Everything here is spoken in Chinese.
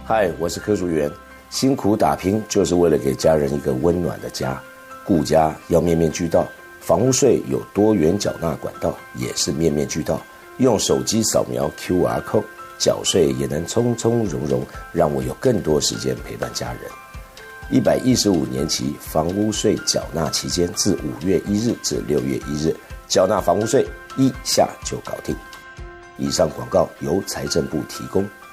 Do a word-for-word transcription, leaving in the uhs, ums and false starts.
嗨，我是柯淑媛。辛苦打拼就是为了给家人一个温暖的家，顾家要面面俱到，房屋税有多元缴纳管道，也是面面俱到。用手机扫描 Q R code， 缴税也能从从容容，让我有更多时间陪伴家人。一百一十五年期房屋税缴纳期间，自五月一日至六月一日，缴纳房屋税一下就搞定。以上广告由财政部提供。